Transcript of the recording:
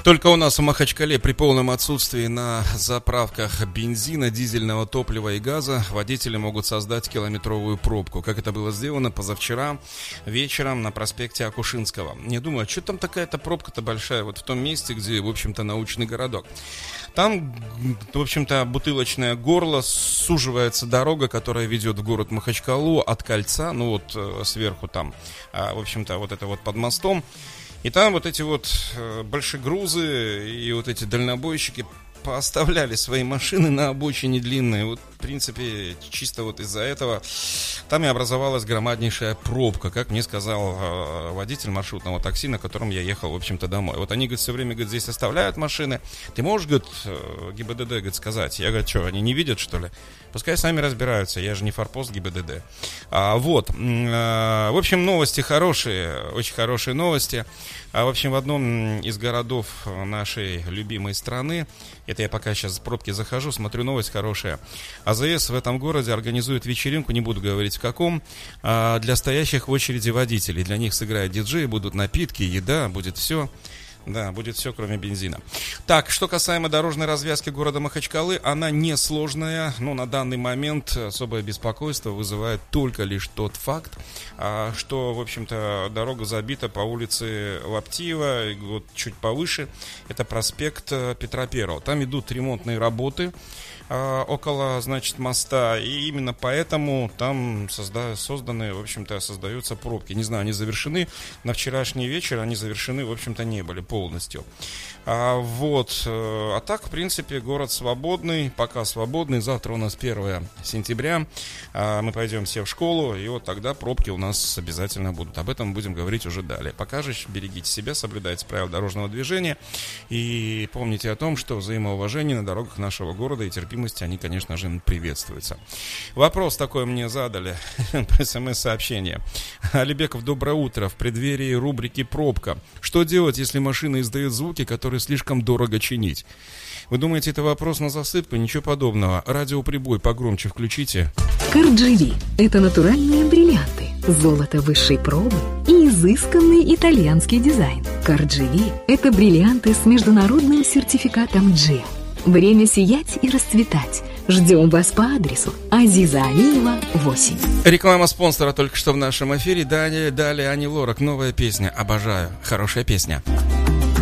Только у нас в Махачкале при полном отсутствии на заправках бензина, дизельного топлива и газа водители могут создать километровую пробку. Как это было сделано позавчера вечером на проспекте Акушинского. Не думаю, что там такая-то пробка-то большая, вот в том месте, где, в общем-то, научный городок. Там, в общем-то, бутылочное горло, суживается дорога, которая ведет в город Махачкалу от кольца, ну вот сверху там, в общем-то, вот это вот под мостом. И там вот эти вот большегрузы и вот эти дальнобойщики пооставляли свои машины на обочине длинные. Вот, в принципе, чисто вот из-за этого там и образовалась громаднейшая пробка, как мне сказал водитель маршрутного такси, на котором я ехал, в общем-то, домой. Вот они, говорит, все время, говорит, здесь оставляют машины. Ты можешь, говорит, ГИБДД, говорит, сказать? Я говорю, что, они не видят, что ли? Пускай сами разбираются, я же не форпост ГИБДД. В общем, новости хорошие, очень хорошие новости. В общем, в одном из городов нашей любимой страны, это я пока сейчас в пробке захожу, смотрю, новость хорошая. АЗС в этом городе организует вечеринку, не буду говорить в каком, для стоящих в очереди водителей. Для них сыграют диджеи, будут напитки, еда, будет все. Да, будет все, кроме бензина. Так, что касаемо дорожной развязки города Махачкалы, она несложная, но на данный момент особое беспокойство вызывает только лишь тот факт, что, в общем-то, дорога забита по улице Лаптиева, вот чуть повыше, это проспект Петра Первого. Там идут ремонтные работы около, значит, моста, и именно поэтому там созданы, в общем-то, создаются пробки. Не знаю, они завершены, на вчерашний вечер они завершены, в общем-то, не были полностью. А так, в принципе, город свободный, пока свободный. Завтра у нас 1 сентября, мы пойдем все в школу, и вот тогда пробки у нас обязательно будут. Об этом будем говорить уже далее. Пока же берегите себя, соблюдайте правила дорожного движения и помните о том, что взаимоуважение на дорогах нашего города и терпимость, они, конечно же, приветствуются. Вопрос такой мне задали по СМС-сообщение. Алибеков, доброе утро. В преддверии рубрики «Пробка». Что делать, если машина издает звуки, которые слишком дорого чинить? Вы думаете, это вопрос на засыпку? Ничего подобного. Радиоприбой погромче включите. Кардживи – это натуральные бриллианты, золото высшей пробы и изысканный итальянский дизайн. Кардживи – это бриллианты с международным сертификатом G. Время сиять и расцветать. Ждем вас по адресу Азиза Алиева, 8. Реклама спонсора только что в нашем эфире. Далее Ани Лорак. Новая песня. Обожаю. Хорошая песня.